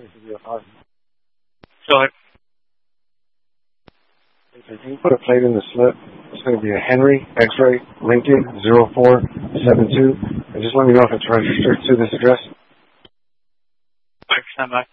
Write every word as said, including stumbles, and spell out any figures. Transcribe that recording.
Go ahead. Can you put a plate in the slip? It's going to be a Henry X-ray Lincoln zero four seven two. And just let me know if it's registered to this address. Stand by.